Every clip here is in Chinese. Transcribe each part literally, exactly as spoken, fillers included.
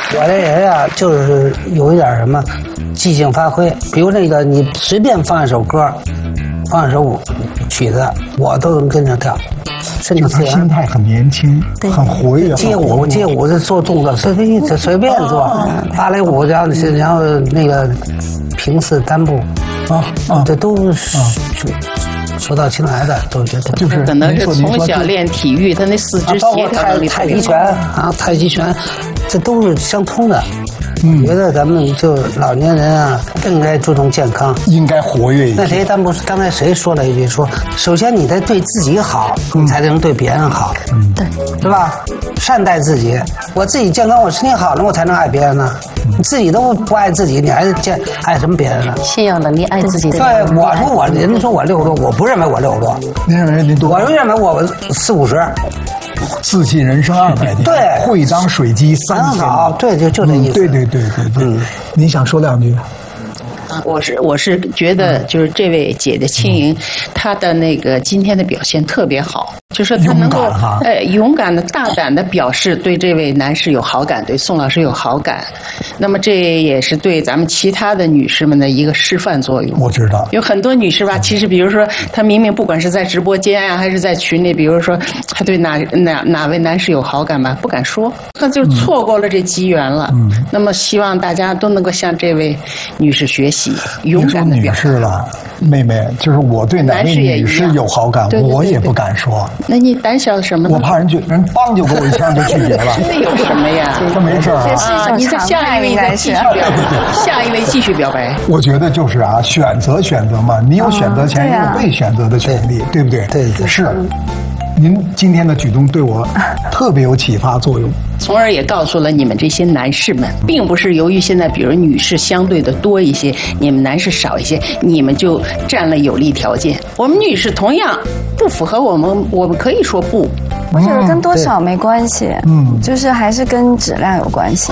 我这人呀，就是有一点什么即兴发挥，比如那个你随便放一首歌，放一首舞曲子，我都能跟着跳。身体自然， 心态很年轻，很活跃。 街舞街舞是做动作，随便随便做，芭蕾舞然后然后那个平视单步，啊啊，这都是手到擒来的，都觉得就是可能是从小练体育，他那四肢协调能力太极拳啊，太极拳，这都是相通的。嗯，觉得咱们就老年人啊，更应该注重健康， 应该活跃一点。 那谁，咱不是刚才谁说了一句说，首先你得对自己好，你才能对别人好，嗯，对，是吧？善待自己，我自己健康，我身体好了，我才能爱别人呢。你自己都不爱自己，你还健爱什么别人呢？ 先有能力爱自己。 对，我说我，人家说我六十多，我不认为我六十多， 您认为您多？ 我认为我四五十。 自信人生二百年， 对， 会当水击三千。 好，对，就就这意思。 对对对对对，嗯，您想说两句？ 我是我是觉得就是这位姐姐青莹，她的那个今天的表现特别好，就是她能够呃勇敢的大胆的表示对这位男士有好感，对宋老师有好感。那么这也是对咱们其他的女士们的一个示范作用。 我知道有很多女士吧，其实比如说她明明不管是在直播间啊，还是在群里，比如说她对哪哪哪位男士有好感吧，不敢说，她就错过了这机缘了。嗯，那么希望大家都能够向这位女士学习。勇敢的表示了，妹妹，就是我对哪位女士有好感， 对对对对我也不敢说。 那你胆小什么呢？ 我怕人就人梆就给我一枪就拒绝了。 这有什么呀？ 这没事啊。 啊， 你在下一位再继续表白，下一位继续表白。 我觉得就是啊，选择选择嘛，你有选择权，也有被选择的权利，对不对？ 对对是。您今天的举动对我特别有启发作用， 从而也告诉了你们这些男士们，并不是由于现在比如女士相对的多一些，你们男士少一些，你们就占了有利条件。我们女士同样不符合我们，我们可以说不。 我觉得跟多少没关系，嗯，就是还是跟质量有关系。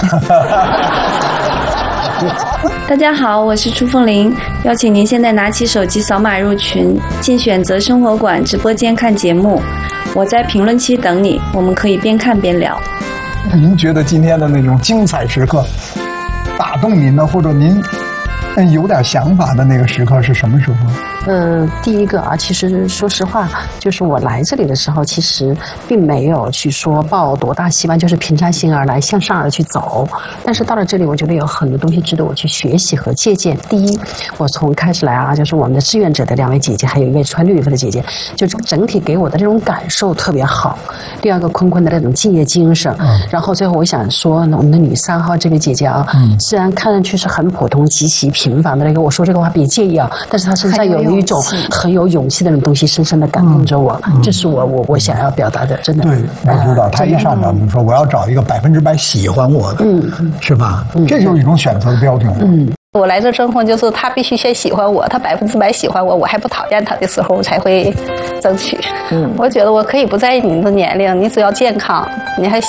大家好，我是朱凤玲，邀请您现在拿起手机扫码入群，进选择生活馆直播间看节目。我在评论区等你，我们可以边看边聊。 您觉得今天的那种精彩时刻打动您的，或者您有点想法的那个时刻是什么时候？ 嗯，第一个啊，其实说实话，就是我来这里的时候，其实并没有去说抱多大希望，就是平常心而来，向上而去走。但是到了这里，我觉得有很多东西值得我去学习和借鉴。第一，我从开始来啊，就是我们的志愿者的两位姐姐，还有一位穿绿衣服的姐姐，就整体给我的这种感受特别好。第二个，坤坤的那种敬业精神。嗯、然后最后，我想说，我们的女三号这位姐姐啊，嗯、虽然看上去是很普通、极其平凡的那个，我说这个话别介意啊，但是她身上有一种很有勇气的那种东西，深深的感动着我。嗯、这是我我我想要表达的，真的。 对，我知道，她一上场就说我要找一个百分之百喜欢我的，嗯，是吧？嗯、这就是一种选择的标准。 嗯。我来这争婚就是他必须先喜欢我，他百分之百喜欢我，我还不讨厌他的时候，我才会争取。嗯，我觉得我可以不在意你的年龄，你只要健康，你还